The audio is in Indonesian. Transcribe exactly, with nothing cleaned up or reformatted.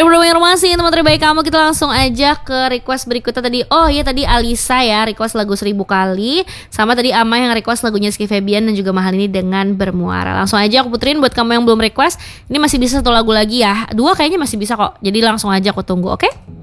Daripada informasi teman terbaik kamu, kita langsung aja ke request berikutnya tadi. Oh iya tadi Alisa ya request lagu Seribu Kali, sama tadi Ama yang request lagunya Rizky Febian dan juga Mahal Ini dengan Bermuara. Langsung aja aku puterin buat kamu yang belum request. Ini masih bisa satu lagu lagi ya, dua kayaknya masih bisa kok. Jadi langsung aja aku tunggu, oke? Okay?